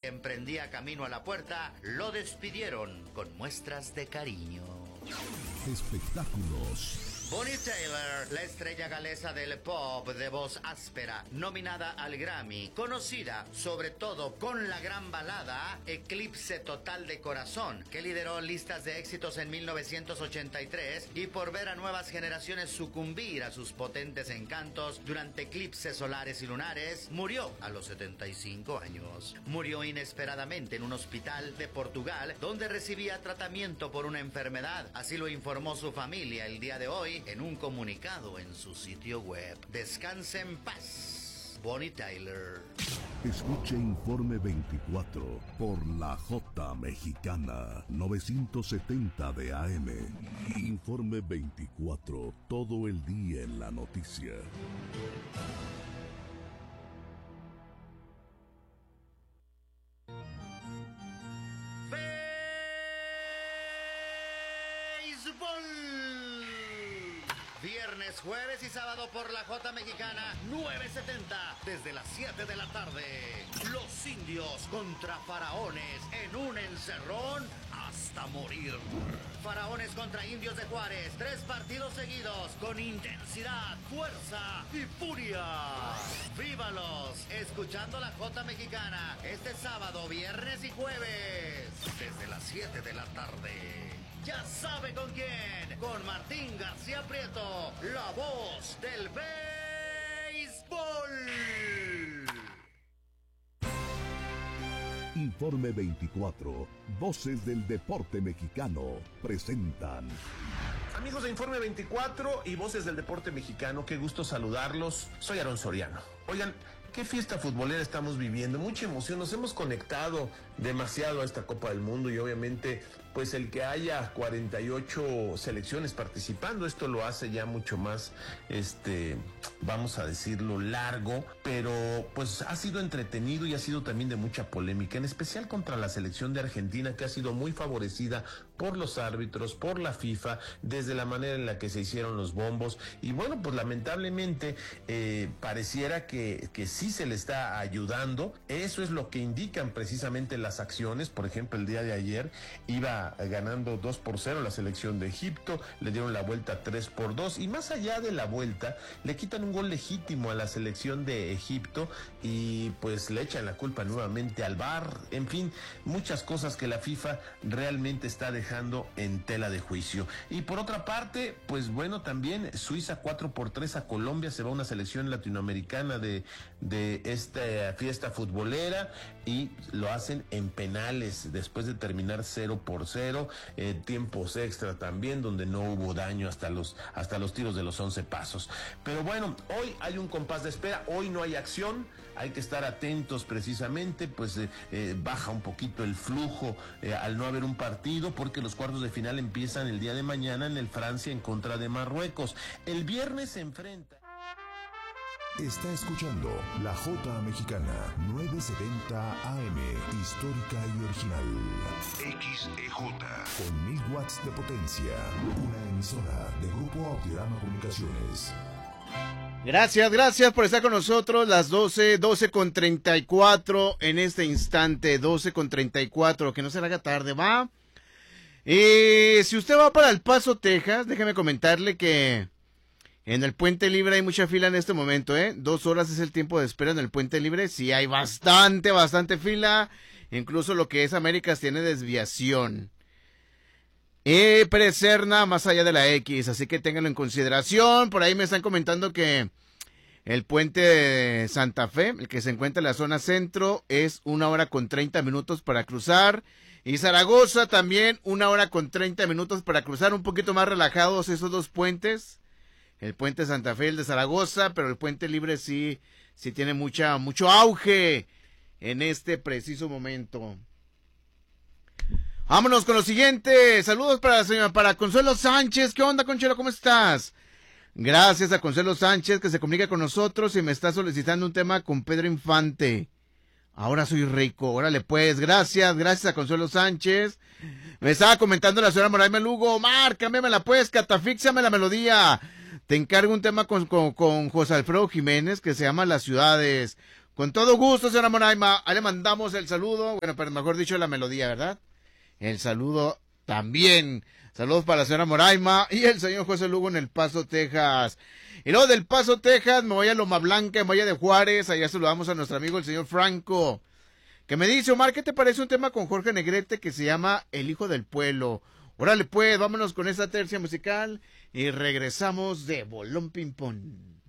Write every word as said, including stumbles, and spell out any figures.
emprendía camino a la puerta, lo despidieron con muestras de cariño. Espectáculos. Bonnie Tyler, la estrella galesa del pop de voz áspera, nominada al Grammy, conocida sobre todo con la gran balada Eclipse Total de Corazón, que lideró listas de éxitos en mil novecientos ochenta y tres, y por ver a nuevas generaciones sucumbir a sus potentes encantos durante eclipses solares y lunares, murió a los setenta y cinco años. Murió inesperadamente en un hospital de Portugal, donde recibía tratamiento por una enfermedad. Así lo informó su familia el día de hoy en un comunicado en su sitio web. Descanse en paz, Bonnie Tyler. Escuche Informe veinticuatro por la J Mexicana novecientos setenta de A M. Informe veinticuatro, todo el día en la noticia. Viernes, jueves y sábado por la J Mexicana nueve setenta, desde las siete de la tarde. Los indios contra faraones en un encerrón hasta morir. Faraones contra indios de Juárez, tres partidos seguidos con intensidad, fuerza y furia. ¡Vívalos! Escuchando la J Mexicana este sábado, viernes y jueves, desde las siete de la tarde. Ya sabe con quién, con Martín García Prieto, la voz del béisbol. Informe veinticuatro, Voces del Deporte Mexicano, presentan. Amigos de Informe veinticuatro y Voces del Deporte Mexicano, qué gusto saludarlos. Soy Aarón Soriano. Oigan, qué fiesta futbolera estamos viviendo, mucha emoción, nos hemos conectado demasiado a esta Copa del Mundo y obviamente pues el que haya cuarenta y ocho selecciones participando, esto lo hace ya mucho más, este, vamos a decirlo, largo, pero pues ha sido entretenido y ha sido también de mucha polémica, en especial contra la selección de Argentina, que ha sido muy favorecida por los árbitros, por la FIFA, desde la manera en la que se hicieron los bombos, y bueno, pues lamentablemente eh, pareciera que, que sí se le está ayudando. Eso es lo que indican precisamente las acciones. Por ejemplo, el día de ayer iba ganando dos por cero la selección de Egipto, le dieron la vuelta tres por dos, y más allá de la vuelta, le quitan un gol legítimo a la selección de Egipto y pues le echan la culpa nuevamente al V A R. En fin, muchas cosas que la FIFA realmente está dejando en tela de juicio. Y por otra parte, pues bueno, también Suiza cuatro por tres a Colombia, se va una selección latinoamericana de, de esta fiesta futbolera y lo hacen en penales después de terminar cero por cero, eh, tiempos extra también, donde no hubo daño hasta los, hasta los tiros de los once pasos. Pero bueno, hoy hay un compás de espera, hoy no hay acción, hay que estar atentos precisamente, pues eh, eh, baja un poquito el flujo eh, al no haber un partido, porque los cuartos de final empiezan el día de mañana en el Francia en contra de Marruecos. El viernes se enfrenta. Está escuchando la J Mexicana novecientos setenta A M, histórica y original. X E J con mil watts de potencia, una emisora de Grupo Autirama Comunicaciones. Gracias, gracias por estar con nosotros. Las doce, doce con treinta y cuatro en este instante, doce con treinta y cuatro, que no se le haga tarde, ¿va? Y si usted va para El Paso, Texas, déjeme comentarle que en el Puente Libre hay mucha fila en este momento, ¿eh? Dos horas es el tiempo de espera en el Puente Libre. Sí, hay bastante, bastante fila. Incluso lo que es Américas tiene desviación. Y Precerna más allá de la X, así que ténganlo en consideración. Por ahí me están comentando que el puente de Santa Fe, el que se encuentra en la zona centro, es una hora con treinta minutos para cruzar. Y Zaragoza también una hora con treinta minutos para cruzar, un poquito más relajados esos dos puentes. El puente de Santa Fe y el de Zaragoza, pero el Puente Libre sí, sí tiene mucha, mucho auge en este preciso momento. Vámonos con lo siguiente. Saludos para, para Consuelo Sánchez. ¿Qué onda, Conchelo? ¿Cómo estás? Gracias a Consuelo Sánchez, que se comunica con nosotros y me está solicitando un tema con Pedro Infante. Ahora soy rico. Órale pues, gracias, gracias a Consuelo Sánchez. Me estaba comentando la señora Moraima Lugo. Mar, cámbiamela pues, catafíxiame la melodía. Te encargo un tema con, con, con José Alfredo Jiménez que se llama Las Ciudades. Con todo gusto, señora Moraima. Ahí le mandamos el saludo. Bueno, pero mejor dicho, la melodía, ¿verdad? El saludo también. Saludos para la señora Moraima y el señor José Lugo en El Paso, Texas. Y luego del Paso, Texas, me voy a Loma Blanca, me voy a de Juárez. Allá saludamos a nuestro amigo el señor Franco, que me dice: Omar, ¿qué te parece un tema con Jorge Negrete que se llama El Hijo del Pueblo? Órale pues, vámonos con esta tercia musical y regresamos de Bolón Ping Pong.